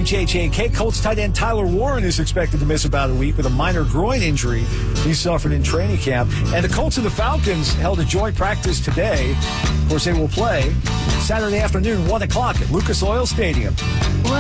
WJJK, Colts tight end Tyler Warren is expected to miss about a week with a minor groin injury he suffered in training camp. And the Colts and the Falcons held a joint practice today. Of course, they will play Saturday afternoon, 1 o'clock at Lucas Oil Stadium.